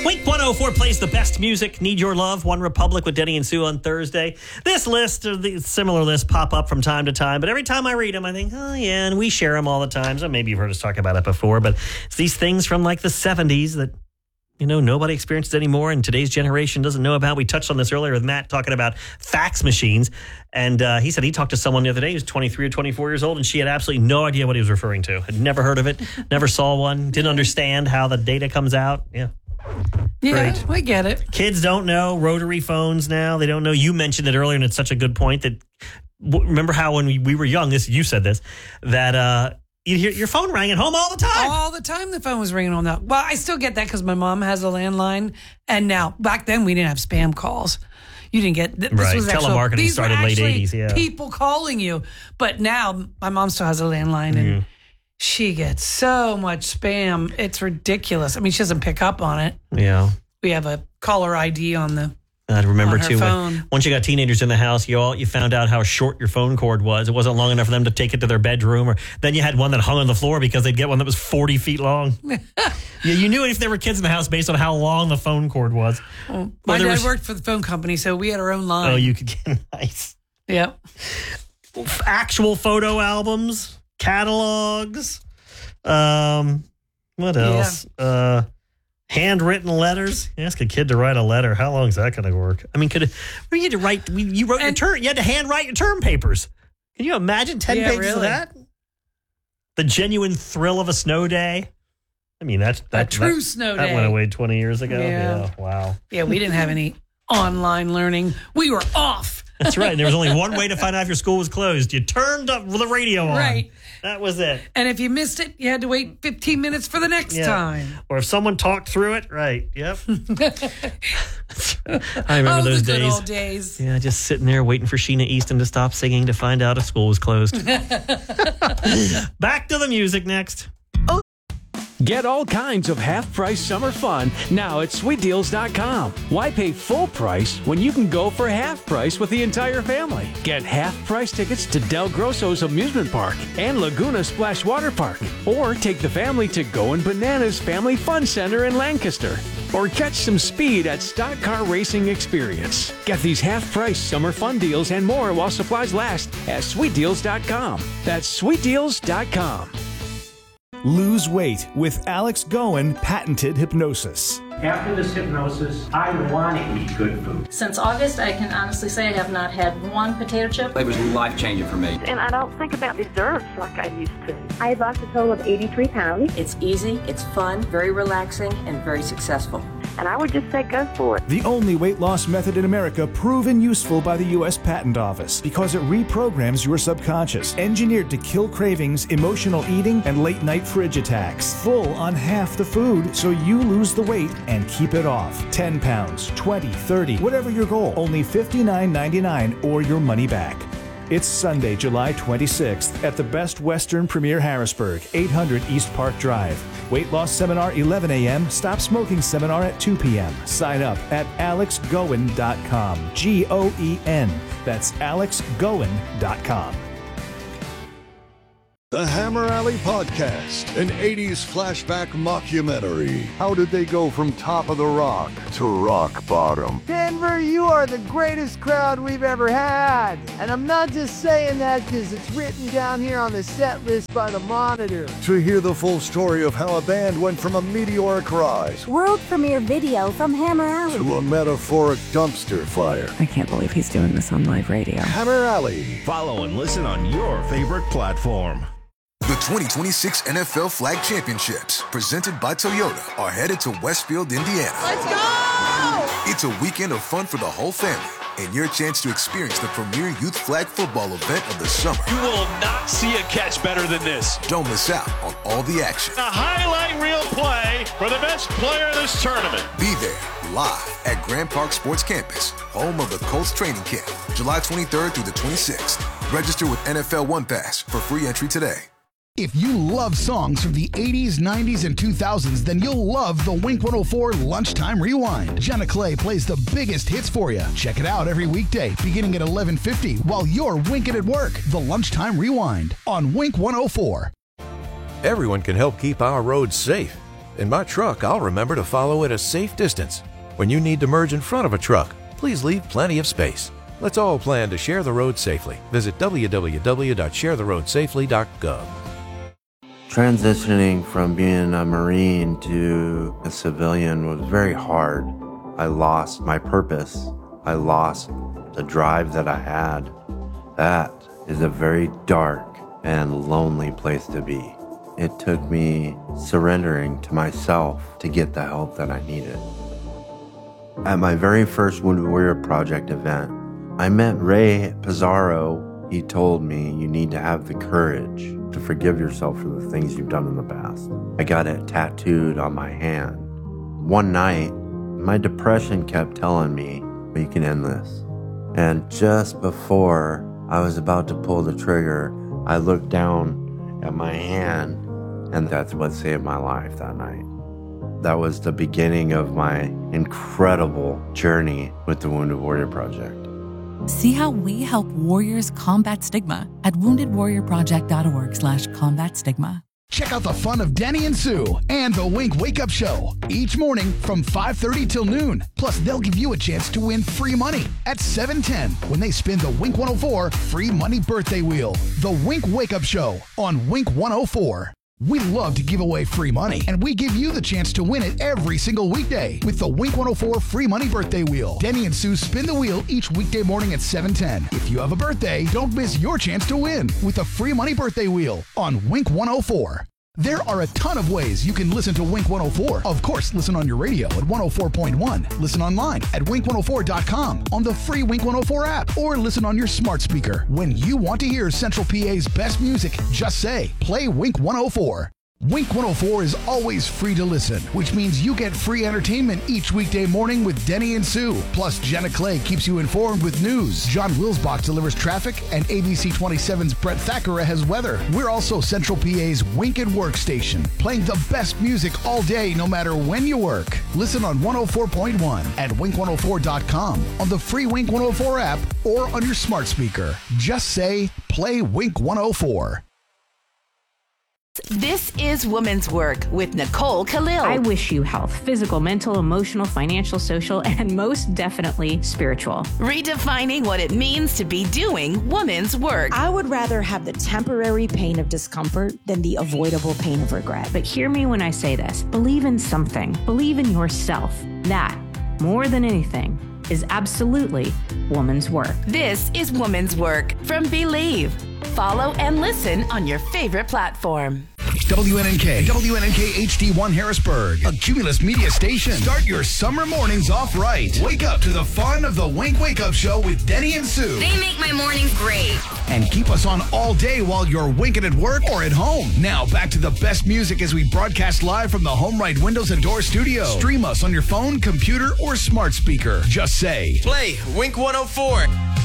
Wink 104 plays the best music. Need Your Love, One Republic with Denny and Sue on Thursday. This list, or the similar lists, pop up from time to time, but every time I read them, I think, oh yeah, and we share them all the time. So maybe you've heard us talk about it before, but it's these things from like the 70s that, you know, nobody experiences anymore, and today's generation doesn't know about. We touched on this earlier with Matt talking about fax machines, and he said he talked to someone the other day who was 23 or 24 years old, and she had absolutely no idea what he was referring to. Had never heard of it, never saw one, didn't understand how the data comes out. Yeah. Yeah, Great. I get it. Kids don't know rotary phones now. They don't know. You mentioned it earlier, and it's such a good point that remember how when we were young, you said this, that you hear your phone rang at home all the time. All the time the phone was ringing on that. Well, I still get that because my mom has a landline. And now, back then, we didn't have spam calls. You didn't get... This right. was Telemarketing these started were late 80s, yeah. people calling you. But now, my mom still has a landline, and she gets so much spam. It's ridiculous. I mean, she doesn't pick up on it. Yeah. We have a caller ID on the... I remember too, phone. once you got teenagers in the house, you found out how short your phone cord was. It wasn't long enough for them to take it to their bedroom, or then you had one that hung on the floor because they'd get one that was 40 feet long. You knew if there were kids in the house based on how long the phone cord was. My dad worked for the phone company, so we had our own line. Oh, you could get nice. Yep. Actual photo albums, catalogs. What else? Yeah. Handwritten letters. You ask a kid to write a letter. How long is that going to work? I mean, you had to write. You wrote your term. You had to handwrite your term papers. Can you imagine 10 pages of that? The genuine thrill of a snow day. I mean, that's a true snow day. That went away 20 years ago. Yeah. Wow. Yeah, we didn't have any online learning. We were off. That's right. There was only one way to find out if your school was closed. You turned up the radio on. Right. That was it. And if you missed it, you had to wait 15 minutes for the next time. Or if someone talked through it, right. Yep. I remember those the days. Good old days. Yeah, just sitting there waiting for Sheena Easton to stop singing to find out if school was closed. Back to the music next. Get all kinds of half-price summer fun now at SweetDeals.com. Why pay full price when you can go for half price with the entire family? Get half-price tickets to Del Grosso's Amusement Park and Laguna Splash Water Park. Or take the family to Goin' Bananas Family Fun Center in Lancaster. Or catch some speed at Stock Car Racing Experience. Get these half-price summer fun deals and more while supplies last at SweetDeals.com. That's SweetDeals.com. Lose weight with Alex Goen patented hypnosis. After this hypnosis, I want to eat good food. Since August, I can honestly say I have not had one potato chip. It was life-changing for me. And I don't think about desserts like I used to. I lost a total of 83 pounds. It's easy, it's fun, very relaxing, and very successful. And I would just say go for it. The only weight loss method in America proven useful by the U.S. Patent Office because it reprograms your subconscious. Engineered to kill cravings, emotional eating, and late-night fridge attacks. Full on half the food so you lose the weight and keep it off. 10 pounds, 20, 30, whatever your goal. Only $59.99 or your money back. It's Sunday, July 26th at the Best Western Premier Harrisburg, 800 East Park Drive. Weight loss seminar 11 a.m., stop smoking seminar at 2 p.m. Sign up at alexgoen.com. G-O-E-N. That's alexgoen.com. The Hammer Alley Podcast, an 80s flashback mockumentary. How did they go from top of the rock to rock bottom? Denver, you are the greatest crowd we've ever had. And I'm not just saying that because it's written down here on the set list by the Monitor. To hear the full story of how a band went from a meteoric rise, world premiere video from Hammer Alley, to a metaphoric dumpster fire. I can't believe he's doing this on live radio. Hammer Alley. Follow and listen on your favorite platform. The 2026 NFL Flag Championships, presented by Toyota, are headed to Westfield, Indiana. Let's go! It's a weekend of fun for the whole family and your chance to experience the premier youth flag football event of the summer. You will not see a catch better than this. Don't miss out on all the action. A highlight reel play for the best player in this tournament. Be there live at Grand Park Sports Campus, home of the Colts training camp, July 23rd through the 26th. Register with NFL One Pass for free entry today. If you love songs from the 80s, 90s, and 2000s, then you'll love the Wink 104 Lunchtime Rewind. Jenna Clay plays the biggest hits for you. Check it out every weekday, beginning at 11:50, while you're winking at work. The Lunchtime Rewind on Wink 104. Everyone can help keep our roads safe. In my truck, I'll remember to follow at a safe distance. When you need to merge in front of a truck, please leave plenty of space. Let's all plan to share the road safely. Visit www.sharetheroadsafely.gov. Transitioning from being a Marine to a civilian was very hard. I lost my purpose. I lost the drive that I had. That is a very dark and lonely place to be. It took me surrendering to myself to get the help that I needed. At my very first Wounded Warrior Project event, I met Ray Pizarro. He told me, you need to have the courage to forgive yourself for the things you've done in the past. I got it tattooed on my hand. One night, my depression kept telling me, we can end this. And just before I was about to pull the trigger, I looked down at my hand, and that's what saved my life that night. That was the beginning of my incredible journey with the Wounded Warrior Project. See how we help warriors combat stigma at woundedwarriorproject.org/combat stigma. Check out the fun of Denny and Sue and the Wink Wake Up Show each morning from 5:30 till noon. Plus, they'll give you a chance to win free money at 7:10 when they spin the Wink 104 Free Money Birthday Wheel. The Wink Wake Up Show on Wink 104. We love to give away free money, and we give you the chance to win it every single weekday with the Wink 104 Free Money Birthday Wheel. Denny and Sue spin the wheel each weekday morning at 7:10. If you have a birthday, don't miss your chance to win with the Free Money Birthday Wheel on Wink 104. There are a ton of ways you can listen to Wink 104. Of course, listen on your radio at 104.1. Listen online at wink104.com, on the free Wink 104 app, or listen on your smart speaker. When you want to hear Central PA's best music, just say, play Wink 104. Wink 104 is always free to listen, which means you get free entertainment each weekday morning with Denny and Sue. Plus, Jenna Clay keeps you informed with news. John Wilsbach delivers traffic, and ABC 27's Brett Thackeray has weather. We're also Central PA's Wink and Work station, playing the best music all day, no matter when you work. Listen on 104.1 at wink104.com, on the free Wink 104 app, or on your smart speaker. Just say, play Wink 104. This is Women's Work with Nicole Khalil. I wish you health, physical, mental, emotional, financial, social, and most definitely spiritual. Redefining what it means to be doing women's work. I would rather have the temporary pain of discomfort than the avoidable pain of regret. But hear me when I say this. Believe in something. Believe in yourself. That, more than anything, is absolutely woman's work. This is Woman's Work from Believe. Follow and listen on your favorite platform. WNNK HD1 Harrisburg, a Cumulus Media station. Start your summer mornings off right. Wake up to the fun of the Wink Wake Up Show with Denny and Sue. They make my mornings great. And keep us on all day while you're winking at work or at home. Now back to the best music as we broadcast live from the Home Right Windows and Door studio. Stream us on your phone, computer, or smart speaker. Just say, play Wink 104.